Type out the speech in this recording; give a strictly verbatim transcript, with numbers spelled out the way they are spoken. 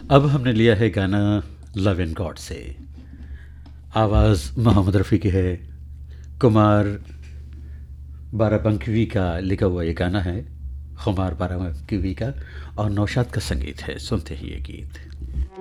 अब हमने लिया है गाना लव एंड गॉड से। आवाज़ मोहम्मद रफ़ी की है। कुमार बाराबंकवी का लिखा हुआ ये गाना है, खुमार बाराबंकवी का, और नौशाद का संगीत है। सुनते ही ये गीत।